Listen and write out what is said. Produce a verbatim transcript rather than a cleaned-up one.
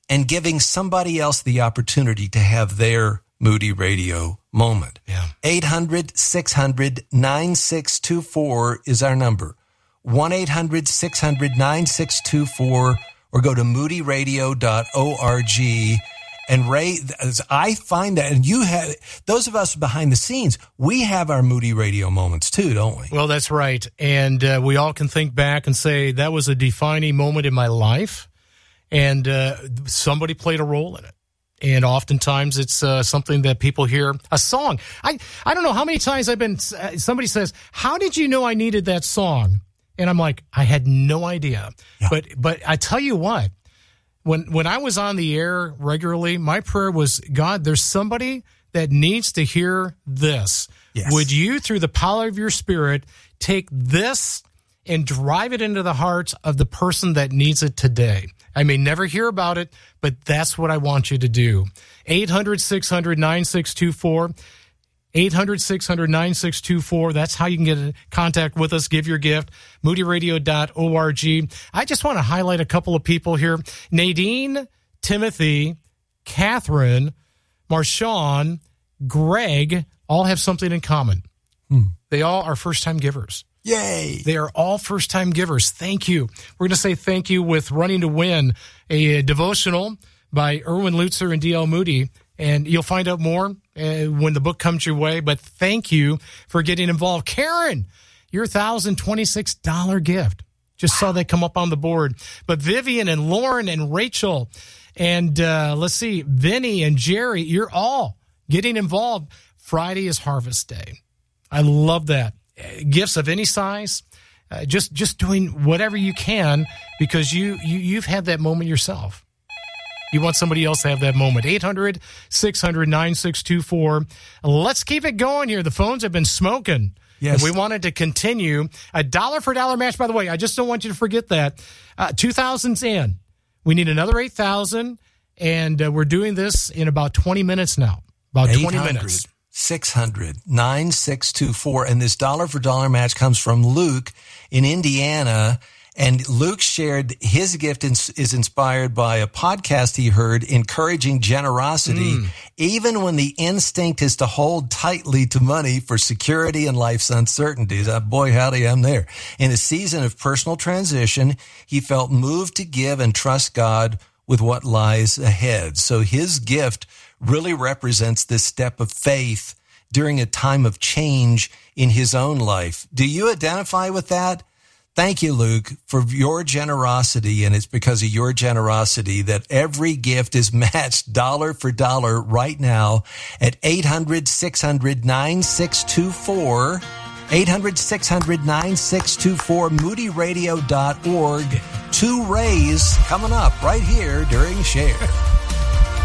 and giving somebody else the opportunity to have their Moody Radio moment. Yeah. eight hundred, six hundred, nine six two four is our number. one eight hundred, six hundred, nine six two four, or go to moody radio dot org. And Ray, as I find that, and you have, those of us behind the scenes, we have our Moody Radio moments too, don't we? Well, that's right. And uh, we all can think back and say, that was a defining moment in my life. And uh, somebody played a role in it. And oftentimes it's uh, something that people hear, a song. I, I don't know how many times I've been, somebody says, how did you know I needed that song? And I'm like, I had no idea. Yeah. But but I tell you what, when when I was on the air regularly, my prayer was, God, there's somebody that needs to hear this. Yes. Would you, through the power of your Spirit, take this and drive it into the heart of the person that needs it today? I may never hear about it, but that's what I want you to do. eight hundred, six hundred, nine six two four. eight hundred, six hundred, nine six two four. That's how you can get in contact with us. Give your gift. moody radio dot org. I just want to highlight a couple of people here. Nadine, Timothy, Catherine, Marshawn, Greg all have something in common. Hmm. They all are first-time givers. Yay. They are all first-time givers. Thank you. We're going to say thank you with Running to Win, a devotional by Erwin Lutzer and D L Moody. And you'll find out more uh, when the book comes your way. But thank you for getting involved. Karen, your one thousand twenty-six dollars gift. Just wow. Saw that come up on the board. But Vivian and Lauren and Rachel and uh, let's see, Vinny and Jerry, you're all getting involved. Friday is Harvest Day. I love that. Uh, gifts of any size. Uh, just just doing whatever you can because you, you, you've had that moment yourself. You want somebody else to have that moment. eight hundred, six hundred, nine six two four. Let's keep it going here. The phones have been smoking. Yes. And we wanted to continue. A dollar for dollar match, by the way. I just don't want you to forget that. Uh, two thousand's in. We need another eight thousand, and uh, we're doing this in about twenty minutes now. About twenty minutes. six hundred, nine six two four. And this dollar for dollar match comes from Luke in Indiana. And Luke shared his gift is inspired by a podcast he heard encouraging generosity, mm. even when the instinct is to hold tightly to money for security and life's uncertainties. Uh, boy, howdy, I'm there. In a season of personal transition, he felt moved to give and trust God with what lies ahead. So his gift really represents this step of faith during a time of change in his own life. Do you identify with that? Thank you, Luke, for your generosity, and it's because of your generosity that every gift is matched dollar for dollar right now at eight hundred, six hundred, nine six two four, eight hundred, six hundred, nine six two four, moody radio dot org. Two Rays coming up right here during Share.